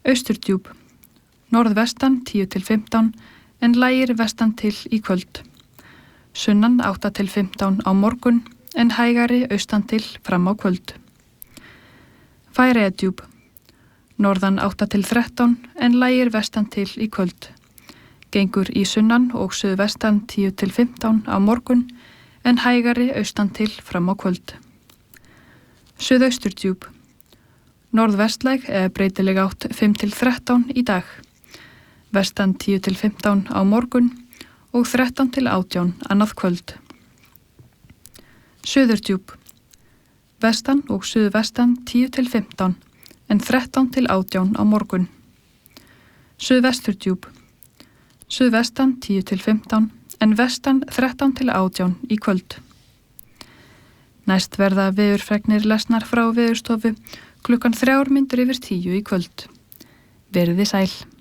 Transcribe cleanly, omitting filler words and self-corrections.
Austurdjúp. Norðvestan 10–15 en lægir vestan til í kvöld. Sunnan 8–15 á morgun en hægari austan til fram á kvöld. Færeyjadjúp. Norðan 8–13 en lægir vestan til í kvöld. Gengur í sunnan og suðvestan 10–15 á morgun en hægari austan til fram á kvöld. Suðausturdjúp. Norðvestlæg eða breytileg átt 5–13 í dag. Vestan 10–15 á morgun og 13–18 annað kvöld. Suðurdjúp. Vestan og suðvestan 10–15 en 13–18 á morgun. Suðvesturdjúp. Suðvestan 10–15 en vestan 13–18 í kvöld. Næst verða veðurfregnir lesnar frá Veðurstofu klukkan 9:03 í kvöld. Verið þið sæl.